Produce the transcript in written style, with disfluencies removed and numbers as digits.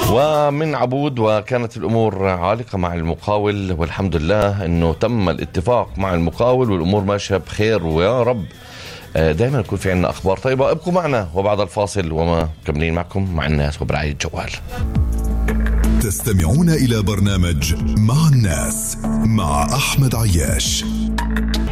ومن عبود، وكانت الأمور عالقة مع المقاول، والحمد لله أنه تم الاتفاق مع المقاول والأمور ماشية بخير، ويا رب دائما يكون في عنا أخبار طيبة. ابقوا معنا وبعد الفاصل وما كملين معكم مع الناس وبرعاية جوال. تستمعون إلى برنامج مع الناس مع أحمد عياش.